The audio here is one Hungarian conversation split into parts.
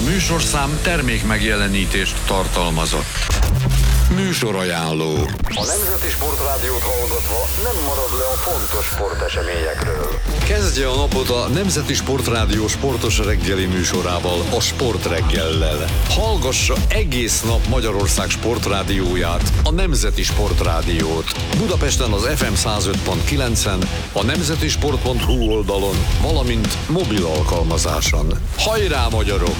műsorszám termék megjelenítést tartalmazott. Műsorajánló. A Nemzeti Sportrádiót hallgatva nem marad le a fontos sporteseményekről. Kezdje a napot a Nemzeti Sportrádió sportos reggeli műsorával, a Sportreggellel. Hallgassa egész nap Magyarország sportrádióját, a Nemzeti Sportrádiót. Budapesten az FM 105.9-en, a nemzetisport.hu oldalon, valamint mobil alkalmazáson. Hajrá, magyarok!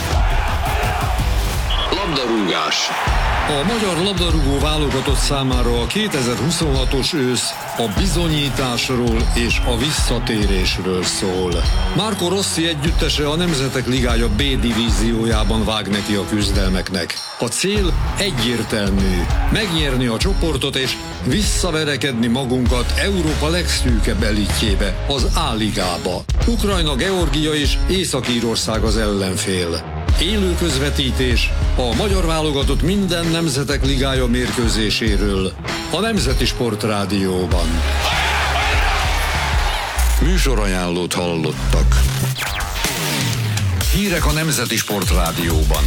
Labdarúgás. A magyar labdarúgó válogatott számára a 2026-os ősz a bizonyításról és a visszatérésről szól. Marco Rossi együttese a Nemzetek Ligája B divíziójában vág neki a küzdelmeknek. A cél egyértelmű: megnyerni a csoportot és visszaverekedni magunkat Európa legszűkebb elitjébe, az A-ligába. Ukrajna, Georgia és Észak-Írország az ellenfél. Élő közvetítés a magyar válogatott minden Nemzetek Ligája mérkőzéséről a Nemzeti Sportrádióban. Műsorajánlót hallottak. Hírek a Nemzeti Sportrádióban.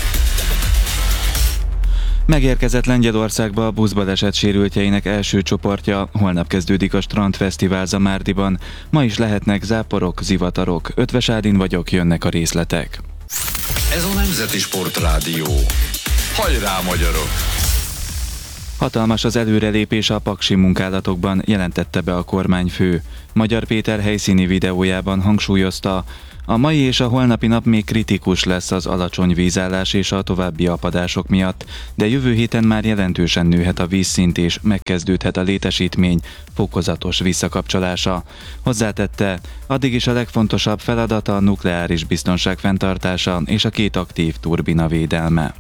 Megérkezett Lengyelországba a buszbaleset sérültjeinek első csoportja, holnap kezdődik a Strandfesztivál Zamárdiban, ma is lehetnek záporok, zivatarok, Ötvös Ádin vagyok, jönnek a részletek. Ez a Nemzeti Sportrádió. Hajrá, magyarok! Hatalmas az előrelépés a paksi munkálatokban, jelentette be a kormányfő. Magyar Péter helyszíni videójában hangsúlyozta, a mai és a holnapi nap még kritikus lesz az alacsony vízállás és a további apadások miatt, de jövő héten már jelentősen nőhet a vízszint és megkezdődhet a létesítmény fokozatos visszakapcsolása. Hozzátette, addig is a legfontosabb feladata a nukleáris biztonság fenntartása és a 2 aktív turbina védelme.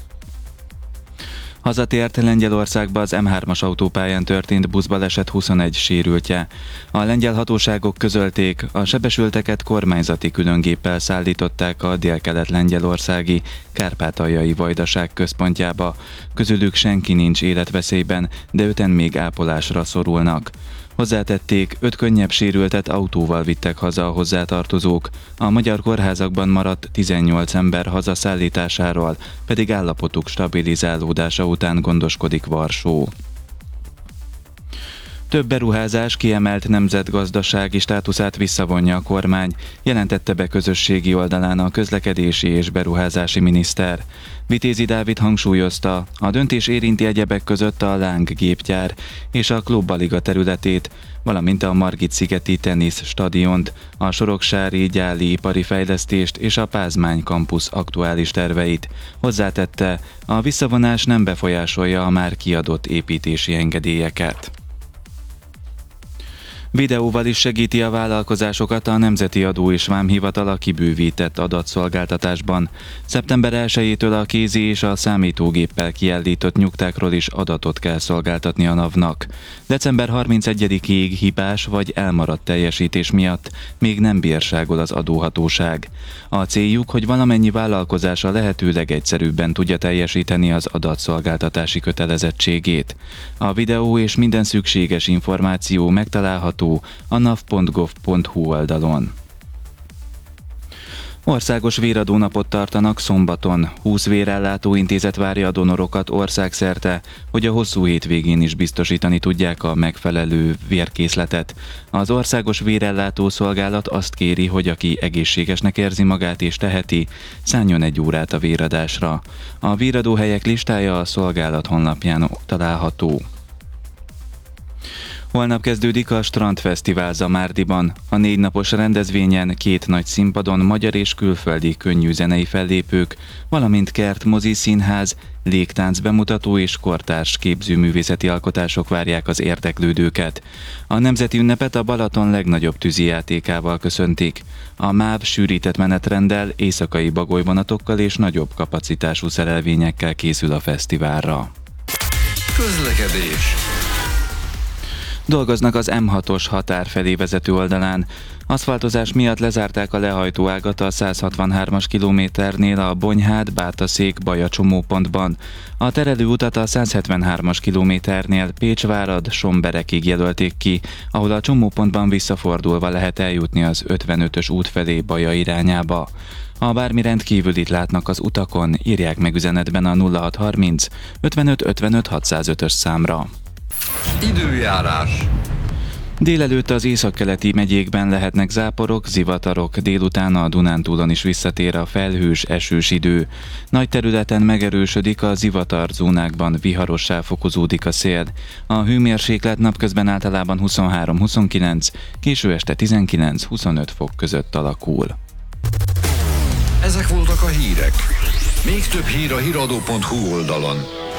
Hazatért Lengyelországba az M3-as autópályán történt buszbaleset 21 sérültje. A lengyel hatóságok közölték, a sebesülteket kormányzati különgéppel szállították a délkelet-lengyelországi Kárpátaljai Vajdaság központjába. Közülük senki nincs életveszélyben, de 5-en még ápolásra szorulnak. Hozzátették, 5 könnyebb sérültet autóval vittek haza a hozzátartozók, a magyar kórházakban maradt 18 ember hazaszállításáról, pedig állapotuk stabilizálódása után gondoskodik Varsó. Több beruházás kiemelt nemzetgazdasági státuszát visszavonja a kormány, jelentette be közösségi oldalán a közlekedési és beruházási miniszter. Vitézi Dávid hangsúlyozta, a döntés érinti egyebek között a Láng gépgyár és a Klubba-liga területét, valamint a Margit-szigeti tenisz stadiont, a soroksári gyáli ipari fejlesztést és a Pázmány kampusz aktuális terveit. Hozzátette, a visszavonás nem befolyásolja a már kiadott építési engedélyeket. Videóval is segíti a vállalkozásokat a Nemzeti Adó és Vámhivatal a kibővített adatszolgáltatásban. Szeptember 1-től a kézi és a számítógéppel kiállított nyugtákról is adatot kell szolgáltatni a NAV-nak. December 31-ig hibás vagy elmaradt teljesítés miatt még nem bírságol az adóhatóság. A céljuk, hogy valamennyi vállalkozás a lehető legegyszerűbben tudja teljesíteni az adatszolgáltatási kötelezettségét. A videó és minden szükséges információ megtalálható a nav.gov.hu oldalon. Országos véradónapot tartanak szombaton. 20 vérellátó intézet várja a donorokat országszerte, hogy a hosszú hétvégén is biztosítani tudják a megfelelő vérkészletet. Az Országos Vérellátó Szolgálat azt kéri, hogy aki egészségesnek érzi magát és teheti, szálljon 1 órát a véradásra. A véradóhelyek listája a szolgálat honlapján található. Holnap kezdődik a Strandfesztivál Zamárdiban. A 4 napos rendezvényen 2 nagy színpadon magyar és külföldi könnyű zenei fellépők, valamint kertmozi, színház, légtánc bemutató és kortárs képzőművészeti alkotások várják az érdeklődőket. A nemzeti ünnepet a Balaton legnagyobb tűzijátékával köszöntik. A MÁV sűrített menetrenddel, éjszakai bagolyvonatokkal és nagyobb kapacitású szerelvényekkel készül a fesztiválra. Közlekedés. Dolgoznak az M6-os határ felé vezető oldalán. Aszfaltozás miatt lezárták a lehajtó ágat a 163-as kilométernél a Bonyhád-Bátaszék-Baja csomópontban. A terelő utat a 173-as kilométernél Pécsvárad-Somberekig jelölték ki, ahol a csomópontban visszafordulva lehet eljutni az 55-ös út felé Baja irányába. Ha bármi rendkívülit látnak az utakon, írják meg üzenetben a 0630 55 55 605-ös számra. Időjárás. Délelőtt az északkeleti megyékben lehetnek záporok, zivatarok, délután a Dunántúlon is visszatér a felhős, esős idő. Nagy területen megerősödik a zivatarzónákban, viharossá fokozódik a szél. A hőmérséklet napközben általában 23-29, késő este 19-25 fok között alakul. Ezek voltak a hírek. Még több hír a hiradó.hu oldalon.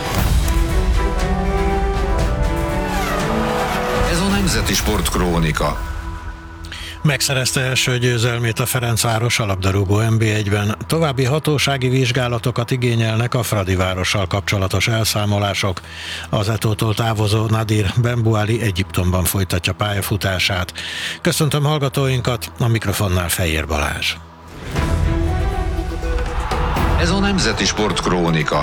Ez a Nemzeti Sportkrónika. Megszerezte első győzelmét a Ferencváros a labdarúgó NB1-ben. További hatósági vizsgálatokat igényelnek a Fradivárossal kapcsolatos elszámolások. Az Etótól távozó Nadir Benbuali Egyiptomban folytatja pályafutását. Köszöntöm hallgatóinkat, a mikrofonnál Fejér Balázs. Ez a Nemzeti Sportkrónika.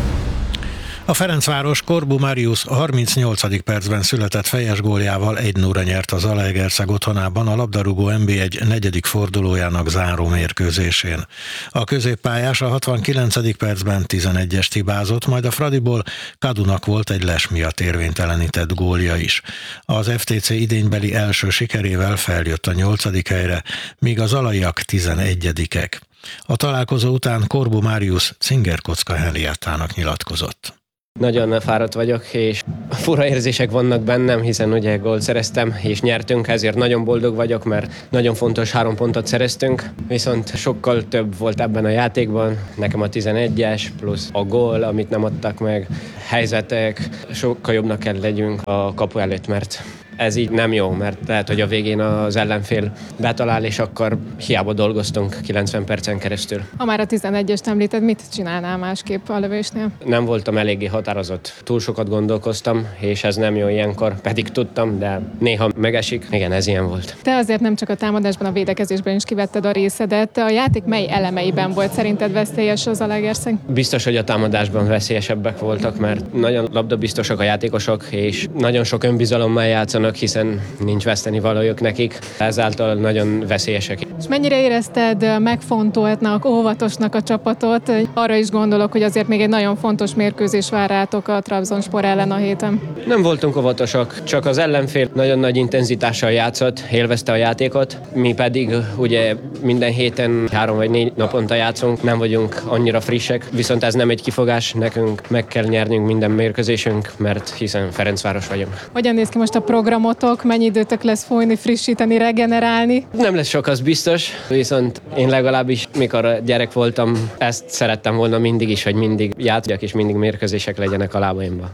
A Ferencváros Corbu Marius 38. percben született fejes góljával 1-0-ra nyert az Zalaegerszeg otthonában a labdarúgó NB1 negyedik fordulójának záró mérkőzésén. A középpályás a 69. percben 11-est hibázott, majd a Fradiból Kadunak volt egy les miatt érvénytelenített gólja is. Az FTC idénybeli első sikerével feljött a 8. helyre, míg a zalaiak 11-ek. A találkozó után Corbu Marius cingerkocka Henriettának nyilatkozott. Nagyon fáradt vagyok, és fura érzések vannak bennem, hiszen ugye gólt szereztem, és nyertünk, ezért nagyon boldog vagyok, mert nagyon fontos 3 pontot szereztünk, viszont sokkal több volt ebben a játékban, nekem a 11-es, plusz a gól, amit nem adtak meg, helyzetek, sokkal jobbnak kell legyünk a kapu előtt, mert ez így nem jó, mert lehet, hogy a végén az ellenfél betalál, és akkor hiába dolgoztunk 90 percen keresztül. Ha már a 11-est említed, mit csinálnál másképp a lövésnél? Nem voltam eléggé határozott. Túl sokat gondolkoztam, és ez nem jó ilyenkor, pedig tudtam, de néha megesik. Igen, ez ilyen volt. Te azért nem csak a támadásban, a védekezésben is kivetted a részedet. A játék mely elemeiben volt szerinted veszélyes az Zalaegerszeg? Biztos, hogy a támadásban veszélyesebbek voltak, mert nagyon labdabiztosak a játékosok, és nagyon sok önbizalommal játszanak, hiszen nincs vesztenivalójuk nekik, ezáltal nagyon veszélyesek. És mennyire érezted megfontoltnak, óvatosnak a csapatot? Arra is gondolok, hogy azért még egy nagyon fontos mérkőzés vár rátok a Trabzonspor ellen a héten. Nem voltunk óvatosak, csak az ellenfél nagyon nagy intenzitással játszott, élvezte a játékot, mi pedig ugye minden héten 3 vagy 4 naponta játszunk, nem vagyunk annyira frissek, viszont ez nem egy kifogás, nekünk meg kell nyernünk minden mérkőzésünk, mert hiszen Ferencváros vagyunk. Hogyan néz ki most a programotok? Mennyi időtök lesz folyni, frissíteni, regenerálni? Nem lesz sok, az biztos, viszont én legalábbis, mikor gyerek voltam, ezt szerettem volna mindig is, hogy mindig játszjak és mindig mérkőzések legyenek a lábaimban.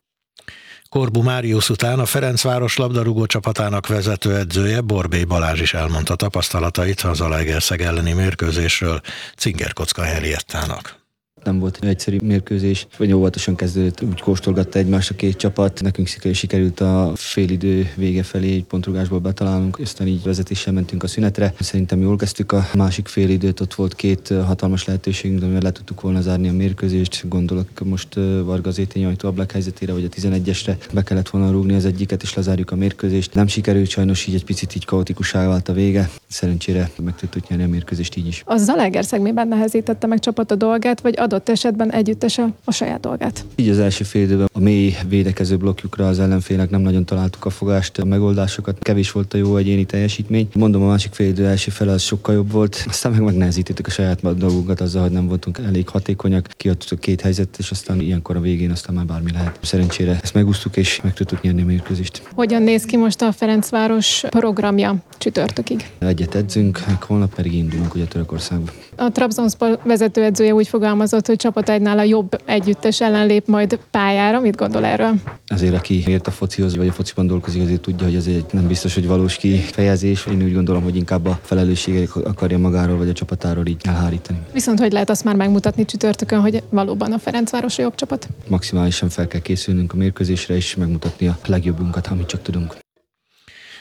Corbu Marius után a Ferencváros labdarúgó csapatának vezetőedzője Borbély Balázs is elmondta tapasztalatait a Zalaegerszeg elleni mérkőzésről cingerkocka Henriettának. Nem volt egyszerű mérkőzés, vagy óvatosan kezdődött, úgy kóstolgatta egymást a két csapat. Nekünk sikerült a félidő vége felé egy pontrugásból betalálnunk, aztán így vezetéssel mentünk a szünetre. Szerintem jól kezdtük a másik félidőt, ott volt 2 hatalmas lehetőségünk, amivel le tudtuk volna zárni a mérkőzést. Gondolok most Varga Zétény ajtó ablak helyzetére, vagy a 11-esre be kellett volna rúgni az egyiket, és lezárjuk a mérkőzést. Nem sikerült, sajnos így egy picit így kaotikussá vált a vége. Szerencsére meg tudtuk nyerni a mérkőzést így is. A Zalaegerszeg miben nehezítette meg csapat a dolgát, vagy adott esetben együttese a saját dolgát? Így az első fél időben a mély védekező blokkjukra az ellenfélnek nem nagyon találtuk a fogást, a megoldásokat, kevés volt a jó egyéni teljesítmény. Mondom, a másik fél idő első fele az sokkal jobb volt, aztán meg megnehezítettük a saját dolgunkat azzal, hogy nem voltunk elég hatékonyak, kiadtuk 2 helyzetet, és aztán ilyenkor a végén aztán már bármi lehet. Szerencsére ezt megúsztuk, és meg tudtuk nyerni a mérkőzést. Hogyan néz ki most a Ferencváros programja csütörtökig? Egyet edzünk, meg holnap pedig indulunk ugye Törökországba. A Trabzonspor vezetőedzője úgy fogalmazott, hogy csapat egy nála jobb együttes ellen lép majd pályára. Mit gondol erről? Azért, aki ért a focihoz, vagy a fociban dolgozik, azért tudja, hogy ez egy nem biztos, hogy valós kifejezés. Én úgy gondolom, hogy inkább a felelősséget akarja magáról, vagy a csapatáról így elhárítani. Viszont hogy lehet azt már megmutatni csütörtökön, hogy valóban a Ferencváros a jobb csapat? Maximálisan fel kell készülnünk a mérkőzésre, és megmutatni a legjobbunkat, amit csak tudunk.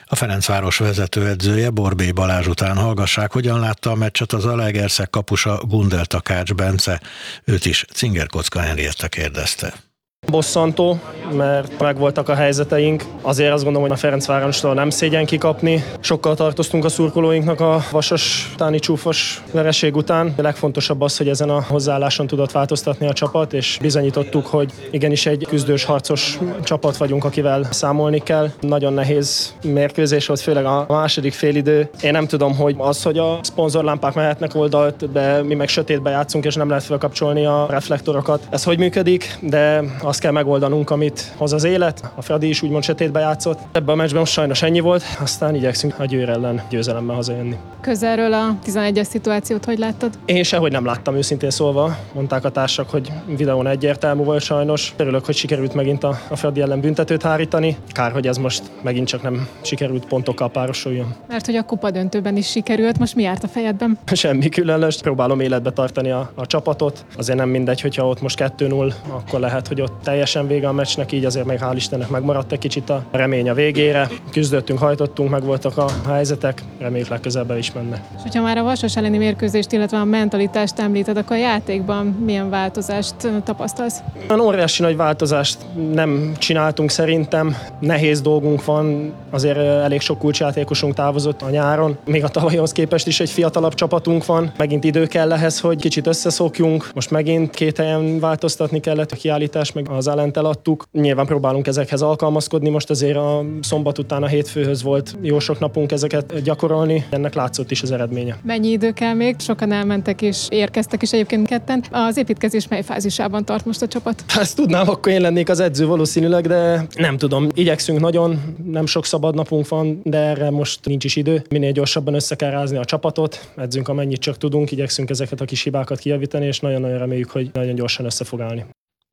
A Ferencváros vezetőedzője Borbély Balázs után hallgassák, hogyan látta a meccset a Zalaegerszeg kapusa Gundel Takács Bence. Őt is Cinger Kocka Henrietta kérdezte. Bosszantó, mert megvoltak a helyzeteink. Azért azt gondolom, hogy a Ferencvárostól nem szégyen kikapni. Sokkal tartoztunk a szurkolóinknak a vasas, utáni csúfos vereség után. A legfontosabb az, hogy ezen a hozzáálláson tudott változtatni a csapat, és bizonyítottuk, hogy igenis egy küzdős, harcos csapat vagyunk, akivel számolni kell. Nagyon nehéz mérkőzés volt, főleg a második félidő. Én nem tudom, hogy az, hogy a szponzorlámpák mehetnek oldalt, de mi meg sötétbe játszunk, és nem lehet felkapcsolni a reflektorokat. Ez hogy működik, de azt kell megoldanunk, amit hoz az élet. A Fradi is úgymond sötétbe játszott. Ebben a meccsben most sajnos ennyi volt, aztán igyekszünk a Győr ellen győzelemmel hazajönni. Közelről a 11-es szituációt hogy láttad? Én sehogy nem láttam, őszintén szólva. Mondták a társak, hogy videón egyértelmű volt sajnos. Örülök, hogy sikerült megint a Fradi ellen büntetőt hárítani. Kár, hogy ez most megint csak nem sikerült pontokkal párosuljon. Mert hogy a kupadöntőben is sikerült, most mi járt a fejedben? Semmi különös. Próbálom életbe tartani a csapatot. Azért nem mindegy, hogyha ott most 2-0, akkor lehet, hogy ott teljesen vége a meccsnek, így azért még hál' Istennek megmaradt egy kicsit a remény a végére. Küzdöttünk, hajtottunk, megvoltak a helyzetek, reméljük legközelebb is menne. És hogyha már a Vasas elleni mérkőzést, illetve a mentalitást említed, akkor a játékban milyen változást tapasztalsz? Olyan óriási nagy változást nem csináltunk szerintem. Nehéz dolgunk van, azért elég sok kulcsjátékosunk távozott a nyáron. Még a tavalyhoz képest is egy fiatalabb csapatunk van. Megint idő kell ehhez, hogy kicsit összeszokjunk. Most megint 2 helyen változtatni kellett, a kiállítás meg az ellent eladtuk. Nyilván próbálunk ezekhez alkalmazkodni, most azért a szombat után a hétfőhöz volt jó sok napunk ezeket gyakorolni, ennek látszott is az eredménye. Mennyi idő kell még? Sokan elmentek és érkeztek is egyébként ketten. Az építkezés mely fázisában tart most a csapat? Ha ezt tudnám, akkor én lennék az edző valószínűleg, de nem tudom. Igyekszünk nagyon, nem sok szabad napunk van, de erre most nincs is idő. Minél gyorsabban össze kell rázni a csapatot, edzünk amennyit csak tudunk, igyekszünk ezeket a kis hibákat kijavítani, és nagyon-nagyon reméljük, hogy nagyon gyorsan össze fog állni.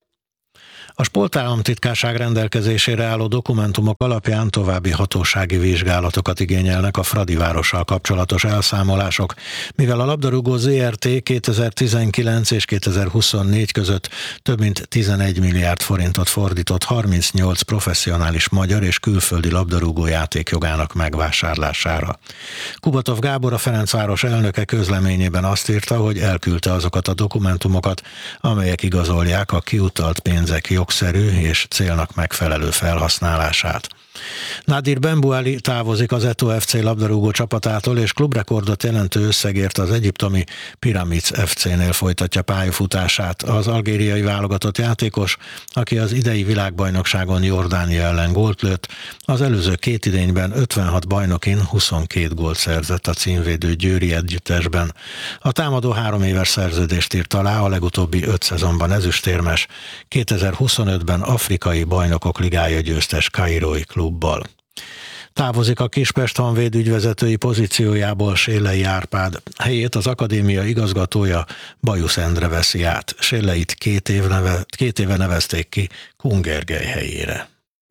A Sportállamtitkárság rendelkezésére álló dokumentumok alapján további hatósági vizsgálatokat igényelnek a Fradi várossal kapcsolatos elszámolások, mivel a labdarúgó ZRT 2019 és 2024 között több mint 11 milliárd forintot fordított 38 professzionális magyar és külföldi labdarúgó játékjogának megvásárlására. Kubatov Gábor, a Ferencváros elnöke közleményében azt írta, hogy elküldte azokat a dokumentumokat, amelyek igazolják a kiutalt pénzek jogszerű és célnak megfelelő felhasználását. Nadir Benbuali távozik az Eto FC labdarúgó csapatától, és klubrekordot jelentő összegért az egyiptomi Pyramids FC-nél folytatja pályafutását. Az algériai válogatott játékos, aki az idei világbajnokságon Jordánia ellen gólt lőtt, az előző 2 idényben 56 bajnokin 22 gólt szerzett a címvédő győri együttesben. A támadó 3 éves szerződést írt alá, a legutóbbi 5 szezonban ezüstérmes, 2025-ben afrikai bajnokok ligája győztes kairói klubbal. Távozik a Kispest Honvéd ügyvezetői pozíciójából Sélei Árpád. Helyét az akadémia igazgatója Bajusz Endre veszi át. Séleit 2 éve nevezték ki Kun Gergely helyére.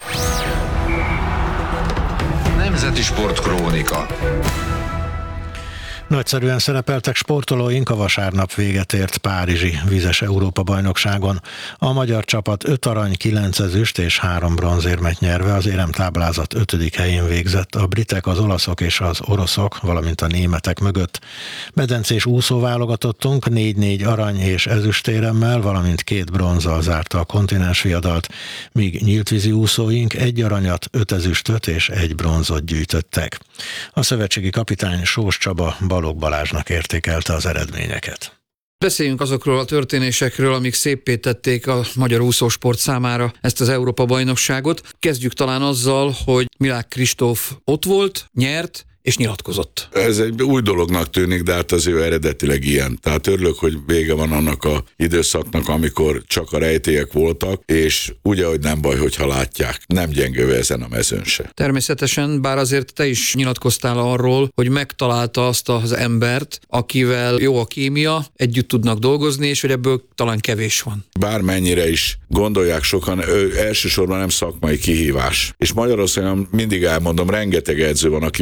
Nemzeti Sportkrónika. Nagyszerűen szerepeltek sportolóink a vasárnap véget ért párizsi vízes Európa-bajnokságon. A magyar csapat 5 arany, 9 ezüst és 3 bronzérmet nyerve az éremtáblázat 5. helyén végzett, a britek, az olaszok és az oroszok, valamint a németek mögött. Medencés úszóválogatottunk 4-4 arany és ezüstéremmel, valamint 2 bronzzal zárta a kontinensviadalt, míg nyíltvízi úszóink 1 aranyat, 5 ezüstöt és 1 bronzot gyűjtöttek. A szövetségi kapitány Sós Csaba Balogh Balázsnak értékelte az eredményeket. Beszéljünk azokról a történésekről, amik széppé tették a magyar úszósport számára ezt az Európa-bajnokságot. Kezdjük talán azzal, hogy Milák Kristóf ott volt, nyert, és nyilatkozott. Ez egy új dolognak tűnik, de hát az ő eredetileg ilyen. Tehát örülök, hogy vége van annak a időszaknak, amikor csak a rejtélyek voltak, és ugye, hogy nem baj, hogyha látják. Nem gyengő ezen a mezőn se. Természetesen, bár azért te is nyilatkoztál arról, hogy megtalálta azt az embert, akivel jó a kémia, együtt tudnak dolgozni, és hogy ebből talán kevés van. Bármennyire is gondolják sokan, elsősorban nem szakmai kihívás. És Magyarországon mindig elmondom, rengeteg edző van, aki világszínvonalú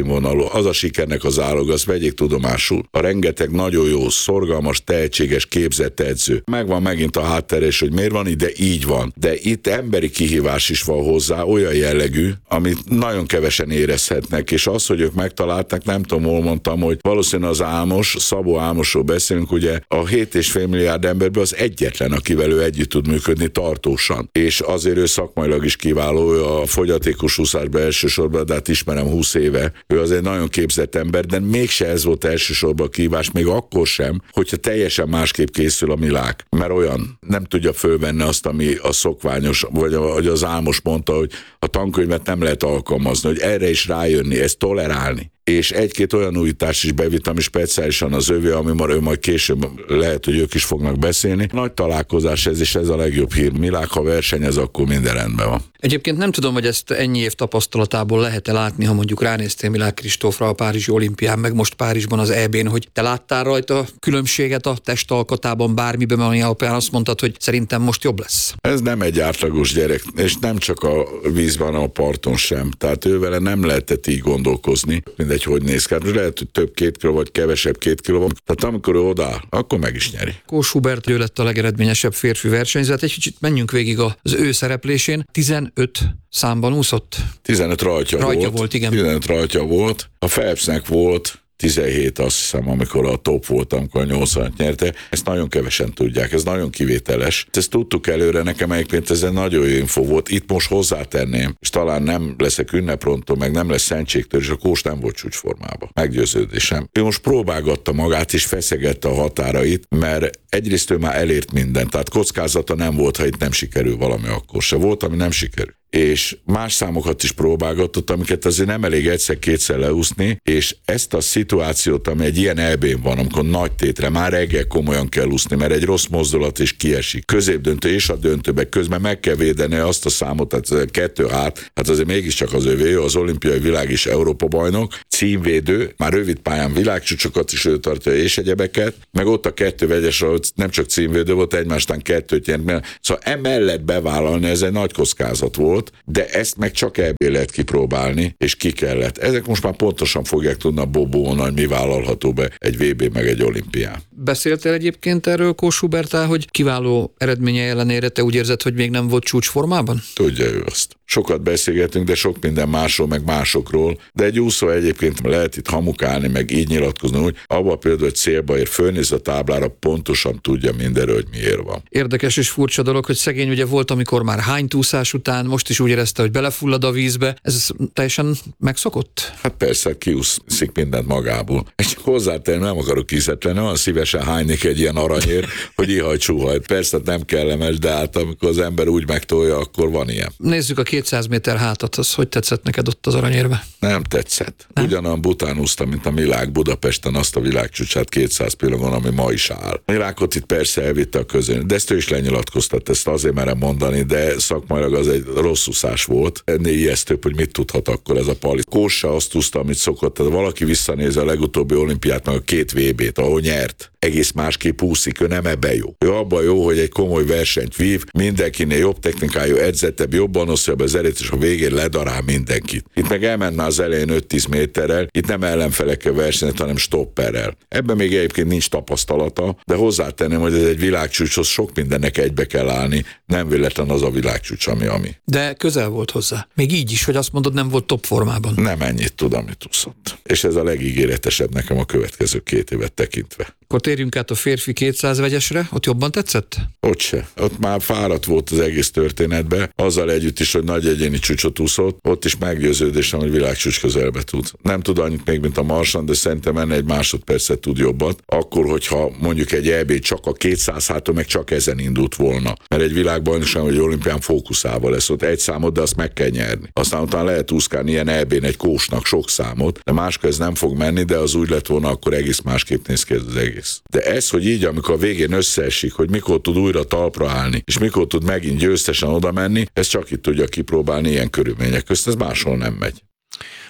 világszínvonalú. Az a sikernek az állog, azt vegyék tudomásul. A rengeteg nagyon jó, szorgalmas, tehetséges, képzett edző. Megvan megint a háttere, hogy miért van ide, így van. De itt emberi kihívás is van hozzá, olyan jellegű, amit nagyon kevesen érezhetnek, és az, hogy ők megtalálták, nem tudom, hol mondtam, hogy valószínűleg az Álmos, Szabó Álmosról beszélünk, ugye a 7,5 milliárd emberből az egyetlen, akivel ő együtt tud működni tartósan. És azért ő szakmailag is kiváló, ő a fogyatékos úszásban elsősorban, de hát ismerem 20 éve. Ő azért nagyon képzett ember, de mégse ez volt elsősorban a kihívás, még akkor sem, hogyha teljesen másképp készül a Milák. Mert olyan nem tudja fölvenni azt, ami a szokványos, vagy az Álmos mondta, hogy a tankönyvet nem lehet alkalmazni, hogy erre is rájönni, ezt tolerálni. És egy-két olyan újítás is bevitt, ami speciálisan az övé, ami majd később lehet, hogy ők is fognak beszélni. Nagy találkozás ez, és ez a legjobb hír. Milák, ha versenyez, akkor minden rendben van. Egyébként nem tudom, hogy ezt ennyi év tapasztalatából lehet-e látni, ha mondjuk ránéztél Milák Kristófra a párizsi olimpián, meg most Párizsban az EB-n, hogy te láttál rajta különbséget a testalkatában, bármiben, ami alapján azt mondtad, hogy szerintem most jobb lesz. Ez nem egy átlagos gyerek, és nem csak a vízben, hanem a parton sem. Tehát ővele nem lehetett így gondolkozni, mindegy, hogy néz ki. Lehet, hogy több 2 kiló, vagy kevesebb 2 kiló. Tehát amikor ő odáll, akkor meg is nyeri. Kós Hubert, ő lett a legeredményesebb férfi versenyző. Egy kicsit menjünk végig az ő szereplésén. 15 számban úszott? 15 rajtja volt, igen. 15 rajtja volt. A Phelpsnek volt 17, azt hiszem, amikor a top volt, amikor a 80-at nyerte. Ezt nagyon kevesen tudják, ez nagyon kivételes. Ezt tudtuk előre, nekem egyébként ez egy nagyon jó info volt. Itt most hozzátenném, és talán nem leszek ünneprontól, meg nem lesz szentségtől, és a Kós nem volt csúcsformában. Meggyőződésem. Ő most próbálgatta magát, és feszegette a határait, mert egyrészt ő már elért mindent, tehát kockázata nem volt, ha itt nem sikerül valami, akkor se volt, ami nem sikerül. És más számokat is próbálgatott, amiket azért nem elég egyszer-kétszer leúszni, és ezt a szituációt, ami egy ilyen EB-n van, amikor nagy tétre, már reggel komolyan kell úszni, mert egy rossz mozdulat is kiesik. Középdöntő és a döntőbe közben meg kell védeni azt a számot, tehát 2 hát azért mégiscsak az övé, az olimpiai világ és Európa bajnok, címvédő, már rövid pályán világcsúcsokat is ő tartja és egyebeket, meg ott a 2 vegyes, ahol nem csak címvédő volt, egymástán 2-t nyert, szóval emellett bevállalni, ez egy nagy kockázat volt, de ezt meg csak ebből lehet kipróbálni, és ki kellett. Ezek most már pontosan fogják tudni a Bobón, hogy mi vállalható be egy VB meg egy olimpián. Beszéltél egyébként erről Kós Hubertál, hogy kiváló eredménye ellenére te úgy érzed, hogy még nem volt csúcsformában? Tudja ő azt. Sokat beszélgetünk, de sok minden másról, meg másokról, de egy úszó egyébként lehet itt hamukálni, meg így nyilatkozni, hogy abban például, hogy célba ér, fölnéz a táblára, pontosan tudja mindenről, hogy miért van. Érdekes és furcsa dolog, hogy szegény ugye volt, amikor már hánytúszás után, most is úgy érezte, hogy belefullad a vízbe. Ez teljesen megszokott? Hát persze, kiúszik mindent magából. És hozzátenni, nem akarok kizzetlenni, olyan szívesen hánynék egy ilyen aranyért, hogy ihaj-csúhaj. Persze nem kellemes, de hát amikor az ember úgy megtolja, akkor van ilyen. Nézzük a 200 méter hátat, az hogy tetszett neked ott az aranyérbe? Nem tetszett. Ugyanolyan bután úsztam, mint a Milák Budapesten azt a világcsúcsát 200 pillangon, ami ma is áll. A Milákot itt persze elvitte a közön, de ezt ő is lenyilatkoztat, ezt azért merem mondani, de szakmailag az egy rossz úszás volt. Ennél ijesztőbb, hogy mit tudhat akkor ez a Pali. Kós se azt úszta, amit szokott. Tehát valaki visszanéz a legutóbbi olimpiát, meg a 2 VB-t, ahol nyert. Egész másképp úszik, ő nem ebben jó. Ő abban jó, hogy egy komoly versenyt vív, mindenkinél jobb technikájú, edzettebb, jobban osztja be az erőt, és a végén ledarál mindenkit. Itt meg elmenne az elején 5-10 méterrel, itt nem ellenfelekkel versenyt, hanem stopperrel. Ebben még egyébként nincs tapasztalata, de hozzátenném, hogy ez egy világcsúcshoz sok mindennek egybe kell állni, nem véletlen az a világcsúcs, ami. De közel volt hozzá. Még így is, hogy azt mondod, nem volt top formában. Nem ennyit tud, amit úszott. És ez a legígéretesebb nekem a következő 2 évet tekintve. Akkor térjünk át a férfi 200 vegyesre, ott jobban tetszett? Ott se. Ott már fáradt volt az egész történetbe, azzal együtt is, hogy nagy egyéni csúcsot úszott, ott is meggyőződésem, hogy világcsúcs közelbe tud. Nem tud annyit még, mint a Marsan, de szerintem ennél egy másodpercet tud jobbat. Akkor, hogyha mondjuk egy EB csak a 200 háton meg csak ezen indult volna. Mert egy világbajnokság vagy olimpián fókuszával lesz ott egy számot, de azt meg kell nyerni. Aztán utána lehet úszkálni ilyen EB-n egy Kósnak sok számot, de máskor ez nem fog menni, de az úgy lett volna, akkor egész másképp néz ki ez az egész. De ez, hogy így, amikor a végén összeesik, hogy mikor tud újra talpra állni, és mikor tud megint győztesen oda menni, ez csak itt tudja kipróbálni ilyen körülmények közt, ez máshol nem megy.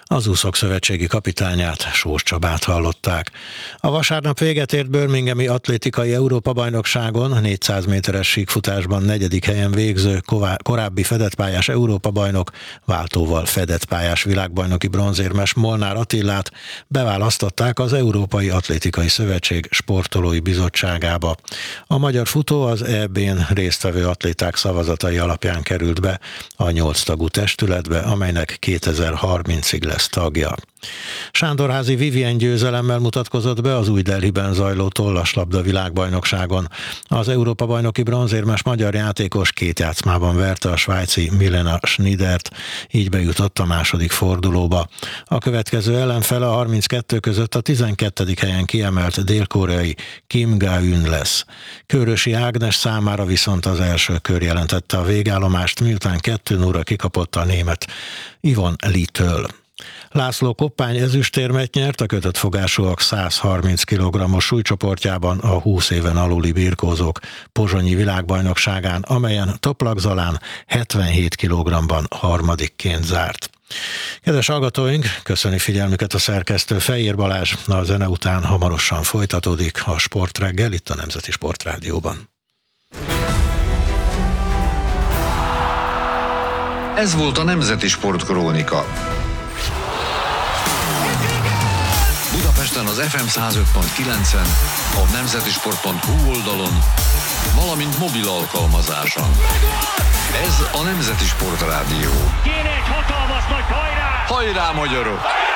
Az úszók szövetségi kapitányát, Sós Csabát hallották. A vasárnap véget ért birminghami atlétikai Európa-bajnokságon 400 méteres síkfutásban 4. helyen végző korábbi fedett-pályás Európa-bajnok, váltóval fedett-pályás világbajnoki bronzérmes Molnár Attilát beválasztották az Európai Atlétikai Szövetség sportolói bizottságába. A magyar futó az EB-n résztvevő atléták szavazatai alapján került be a 8 tagú testületbe, amelynek 2030-ig lesz tagja. Sándorházi Vivien győzelemmel mutatkozott be az Új Delhiben zajló tollaslabda világbajnokságon. Az Európa-bajnoki bronzérmes magyar játékos 2 játszmában verte a svájci Milena Schneidert, így bejutott a második fordulóba. A következő ellenfele a 32 között a 12. helyen kiemelt dél-koreai Kim Ga-eun lesz. Körösi Ágnes számára viszont az első kör jelentette a végállomást, miután 2-0-ra kikapott a német Yvonne Lee-től. László Koppány ezüstérmet nyert a kötött fogásúak 130 kg-os súlycsoportjában a 20 éven aluli birkózók pozsonyi világbajnokságán, amelyen Toplak Zalán 77 kg-ban harmadikként zárt. Kedves hallgatóink, köszöni figyelmüket a szerkesztő Fejér Balázs, a zene után hamarosan folytatódik a Sportreggel itt a Nemzeti Sportrádióban. Ez volt a Nemzeti Sportkrónika. Budapesten az FM 105.9-en, a nemzetisport.hu oldalon, valamint mobil alkalmazáson. Ez a Nemzeti Sportrádió. Kéne egy hatalmas nagy hajrá! Hajrá, magyarok!